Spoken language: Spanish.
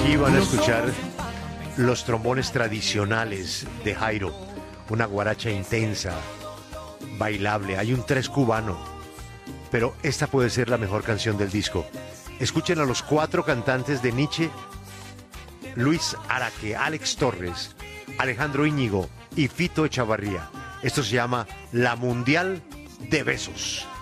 Aquí van a escuchar los trombones tradicionales de Jairo, una guaracha intensa, bailable. Hay un tres cubano, pero esta puede ser la mejor canción del disco. Escuchen a los cuatro cantantes de Nietzsche: Luis Araque, Alex Torres, Alejandro Íñigo y Fito Echavarría. Esto se llama La Mundial de Besos.